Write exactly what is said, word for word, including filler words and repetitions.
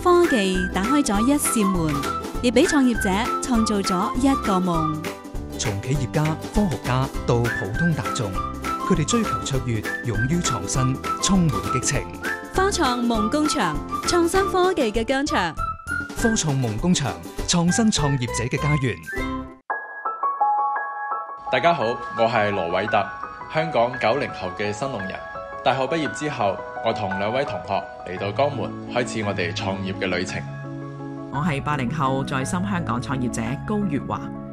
科技打開咗一扇門，亦俾創業者創造咗一個夢。 從企業家、科學家到普通大眾，佢哋追求卓越，勇於創新，充滿激情。 科創夢工場，創新科技嘅疆場。 科創夢工場，創新創業者嘅家園。 大家好，我係羅偉特，香港九零後嘅新農人。大學畢業之後，我同兩位同學嚟到江門，開始我哋創業嘅旅程。 我係八零後在深香港創業者高月華。